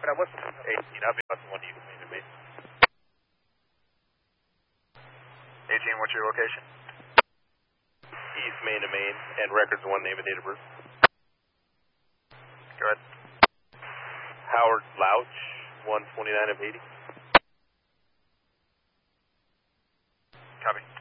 what's 18? I'll be busting one to you, main to main. 18, what's your location? East main to main, and records 1 name and date of birth. Go ahead. Howard Louch, 129 of 80. Copy.